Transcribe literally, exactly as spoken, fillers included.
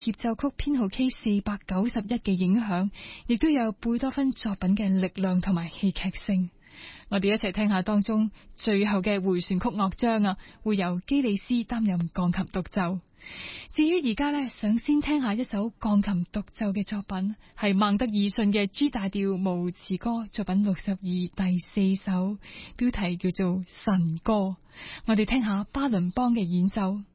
協奏曲編號 K 四百九十一嘅影響，亦都有貝多芬作品嘅力量同埋戲劇性。我哋一齊聽下當中最後嘅回旋曲樂章啊，會由基里斯擔任鋼琴獨奏。至於而家呢，想先聽下一首鋼琴獨奏嘅作品，係孟德爾遜嘅 G 大調無詞歌作品六十二第四首，標題叫做神歌。我哋聽下巴倫邦嘅演奏。